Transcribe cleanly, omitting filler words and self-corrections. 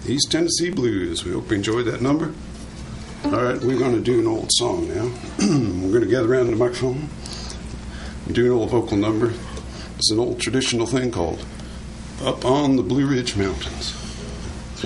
East Tennessee Blues. We hope you enjoyed that number. All right, we're going to do an old song now. We're going to gather around the microphone and do an old vocal number. It's an old traditional thing called Up on the Blue Ridge Mountains.